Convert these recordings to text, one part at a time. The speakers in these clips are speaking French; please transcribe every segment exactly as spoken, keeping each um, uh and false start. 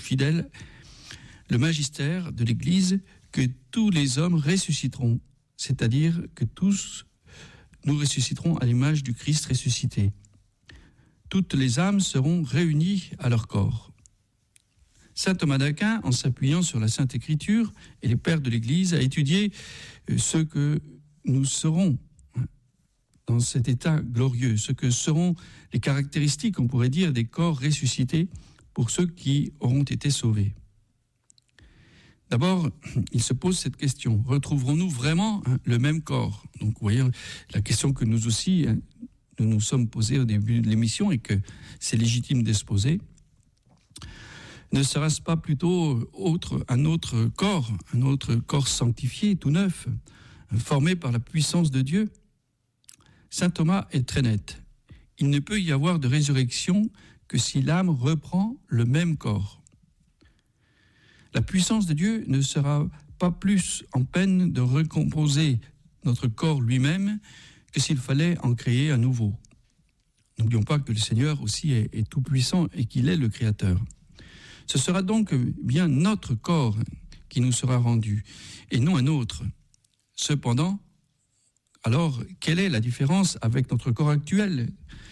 fidèles le magistère de l'Église que tous les hommes ressusciteront, c'est-à-dire que tous nous ressusciterons à l'image du Christ ressuscité. Toutes les âmes seront réunies à leur corps. Saint Thomas d'Aquin, en s'appuyant sur la Sainte Écriture et les pères de l'Église, a étudié ce que nous serons dans cet état glorieux, ce que seront les caractéristiques, on pourrait dire, des corps ressuscités pour ceux qui auront été sauvés. D'abord, il se pose cette question, retrouverons-nous vraiment hein, le même corps ? Donc, vous voyez, la question que nous aussi, hein, nous nous sommes posés au début de l'émission et que c'est légitime de se poser. Ne sera-ce pas plutôt autre, un autre corps, un autre corps sanctifié, tout neuf, formé par la puissance de Dieu ? Saint Thomas est très net. Il ne peut y avoir de résurrection que si l'âme reprend le même corps. La puissance de Dieu ne sera pas plus en peine de recomposer notre corps lui-même que s'il fallait en créer un nouveau. N'oublions pas que le Seigneur aussi est, est tout-puissant et qu'il est le Créateur. Ce sera donc bien notre corps qui nous sera rendu, et non un autre. Cependant, alors, quelle est la différence avec notre corps actuel ?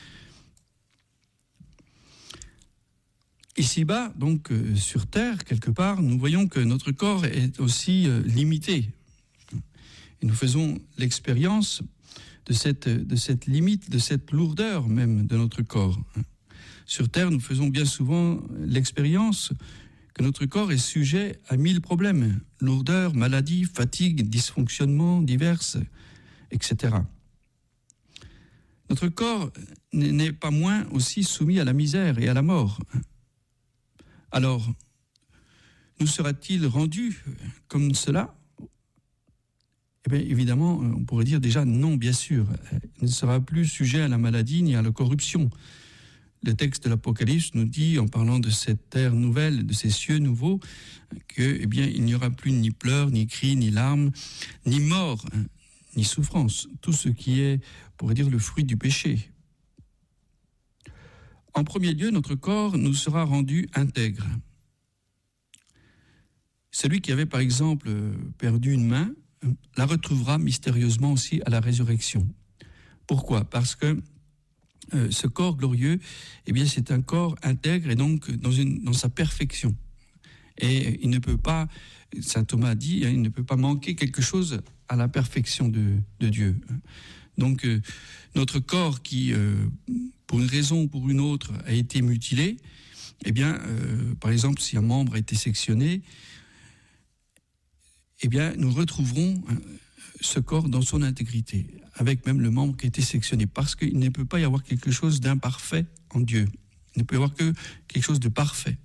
Ici-bas, donc euh, sur Terre, quelque part, nous voyons que notre corps est aussi euh, limité. Et nous faisons l'expérience de cette, de cette limite, de cette lourdeur même de notre corps. Sur Terre, nous faisons bien souvent l'expérience que notre corps est sujet à mille problèmes. Lourdeur, maladie, fatigue, dysfonctionnements divers, et cetera. Notre corps n'est pas moins aussi soumis à la misère et à la mort. Alors, nous sera-t-il rendu comme cela ? Eh bien, évidemment, on pourrait dire déjà non, bien sûr. Il ne sera plus sujet à la maladie ni à la corruption. Le texte de l'Apocalypse nous dit, en parlant de cette terre nouvelle, de ces cieux nouveaux, que, eh bien, il n'y aura plus ni pleurs, ni cris, ni larmes, ni mort, hein, ni souffrance. Tout ce qui est, on pourrait dire, le fruit du péché. En premier lieu, notre corps nous sera rendu intègre. Celui qui avait, par exemple, perdu une main, la retrouvera mystérieusement aussi à la résurrection. Pourquoi ? Parce que euh, ce corps glorieux, eh bien, c'est un corps intègre et donc dans, une, dans sa perfection. Et il ne peut pas, saint Thomas dit, hein, il ne peut pas manquer quelque chose à la perfection de, de Dieu. Donc, euh, notre corps qui, euh, pour une raison ou pour une autre, a été mutilé, eh bien, euh, par exemple, si un membre a été sectionné, eh bien, nous retrouverons ce corps dans son intégrité, avec même le membre qui a été sectionné, parce qu'il ne peut pas y avoir quelque chose d'imparfait en Dieu. Il ne peut y avoir que quelque chose de parfait.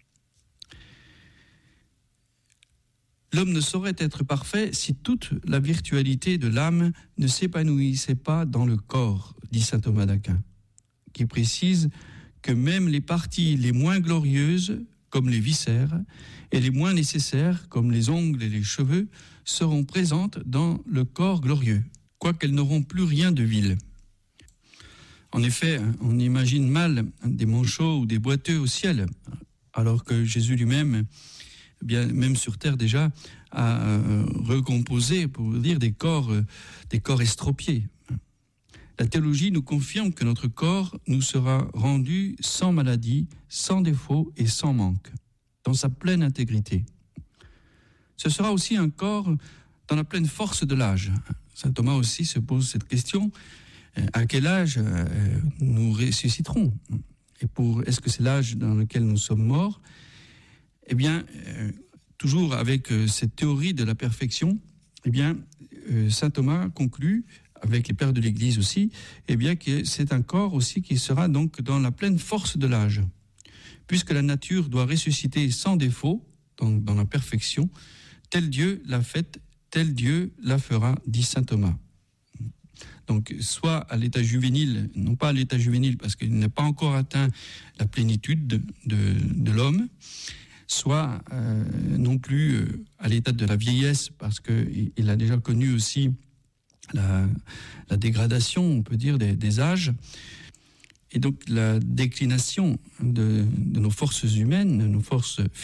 L'homme ne saurait être parfait si toute la virtualité de l'âme ne s'épanouissait pas dans le corps, dit saint Thomas d'Aquin, qui précise que même les parties les moins glorieuses, comme les viscères, et les moins nécessaires, comme les ongles et les cheveux, seront présentes dans le corps glorieux, quoiqu'elles n'auront plus rien de vil. En effet, on imagine mal des manchots ou des boiteux au ciel, alors que Jésus lui-même, bien, même sur terre déjà, a euh, recomposé, pour dire, des corps, euh, des corps estropiés. La théologie nous confirme que notre corps nous sera rendu sans maladie, sans défaut et sans manque, dans sa pleine intégrité. Ce sera aussi un corps dans la pleine force de l'âge. Saint Thomas aussi se pose cette question, à quel âge nous ressusciterons ? Et pour, est-ce que c'est l'âge dans lequel nous sommes morts ? Eh bien, euh, toujours avec euh, cette théorie de la perfection, eh bien, euh, saint Thomas conclut, avec les pères de l'Église aussi, eh bien, que c'est un corps aussi qui sera donc dans la pleine force de l'âge. Puisque la nature doit ressusciter sans défaut, dans, dans la perfection, tel Dieu l'a faite, tel Dieu la fera, dit saint Thomas. Donc, soit à l'état juvénile, non pas à l'état juvénile, parce qu'il n'a pas encore atteint la plénitude de, de, de l'homme, soit euh, non plus euh, à l'état de la vieillesse, parce qu'il il a déjà connu aussi la, la dégradation, on peut dire, des, des âges, et donc la déclination de, de nos forces humaines, de nos forces